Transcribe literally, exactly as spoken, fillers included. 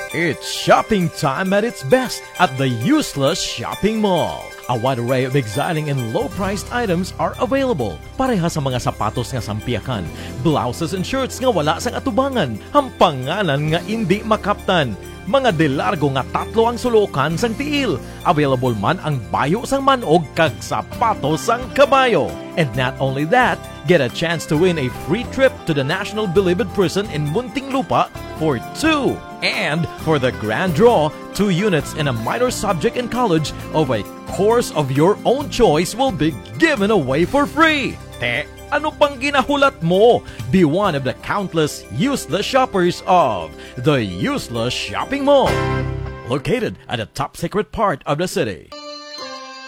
It's shopping time at its best at the Useless Shopping Mall. A wide array of exciting and low-priced items are available. Pareha sa mga sapatos nga sampiakan, blouses and shirts nga wala sang atubangan, hampanganan nga hindi makaptan. Mga delargo nga tatlo ang sulukan sang tiil. Available man ang bayo sang manog kag sapatos sang kabayo. And not only that, get a chance to win a free trip to the National Bilibid Prison in Muntinlupa for two. And for the grand draw, two units in a minor subject in college of a course of your own choice will be given away for free. Te, ano pang ginahulat mo? Be one of the countless useless shoppers of the Useless Shopping Mall, located at the top secret part of the city.